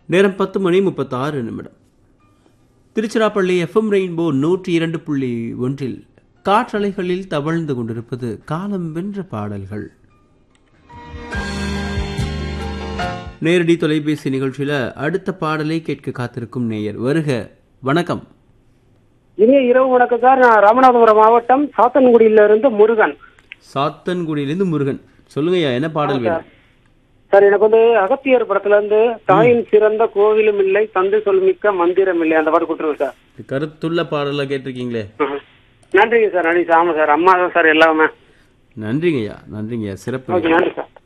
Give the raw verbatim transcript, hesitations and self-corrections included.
நேரம் பத்து மணி முப்பத்தாறு நிமிடம். திருச்சிராப்பள்ளி எஃப்எம் ரெயின்போ நூற்றி இரண்டு புள்ளி ஒன்றில் காற்றலைகளில் தவழ்ந்து கொண்டிருப்பது காலம் வென்ற பாடல்கள். நேரடி தொலைபேசி நிகழ்ச்சியில அடுத்த பாடலை கேட்க காத்திருக்கும் நேயர் வருக. வணக்கம். இனிய இரவு வணக்கம் சார். நான் ராமநாதபுரம் மாவட்டம் சாத்தன்குடியிலிருந்து முருகன். சாத்தன்குடியிலிருந்து முருகன், சொல்லுங்கய்யா, என்ன பாடல் வேணும்? சார், எனக்கு வந்து அகத்தியர் படத்துல இருந்து தாயின் சிறந்த கோவிலும் இல்லை தந்தை சொல் மிக்க மந்திரம் இல்லை அந்த பாட்டு கொடுத்துருங்க சார். கருத்துள்ள பாடல கேட்டிருக்கீங்களே. நன்றிங்க சார். நன்றி சார். ஆமா சார், அம்மா தான் சார் எல்லாமே. நன்றிங்கய்யா, நன்றிங்கய்யா, சிறப்பு. நன்றி சார்.